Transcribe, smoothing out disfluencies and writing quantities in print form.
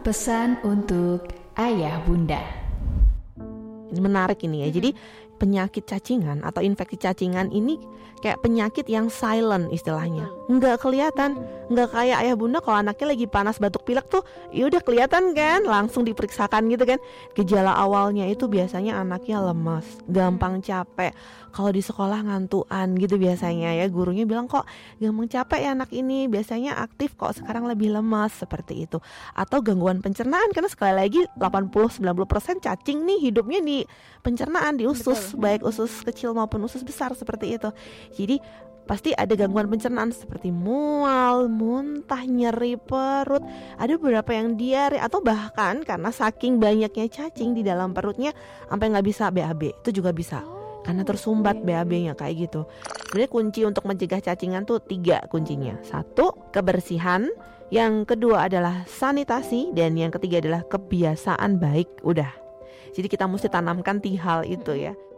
Pesan untuk ayah bunda. Ini menarik ini ya. Jadi penyakit cacingan atau infeksi cacingan ini kayak penyakit yang silent istilahnya, nggak kelihatan, nggak kayak ayah bunda kalau anaknya lagi panas batuk pilek tuh, ya udah kelihatan kan, langsung diperiksakan gitu kan. Gejala awalnya itu biasanya anaknya lemas, gampang capek, kalau di sekolah ngantuan gitu biasanya ya, gurunya bilang kok gampang capek ya anak ini, biasanya aktif kok sekarang lebih lemas, seperti itu. Atau gangguan pencernaan, karena sekali lagi 80-90% cacing nih hidupnya di pencernaan, di usus. Baik usus kecil maupun usus besar seperti itu. Jadi pasti ada gangguan pencernaan seperti mual, muntah, nyeri perut, ada beberapa yang diare, atau bahkan karena saking banyaknya cacing di dalam perutnya sampai nggak bisa BAB, itu juga bisa. Karena tersumbat BAB-nya kayak gitu. Sebenarnya kunci untuk mencegah cacingan tuh 3 kuncinya. 1, kebersihan. Yang kedua adalah sanitasi. Dan yang ketiga adalah kebiasaan baik. Udah. Jadi kita mesti tanamkan 3 hal itu ya.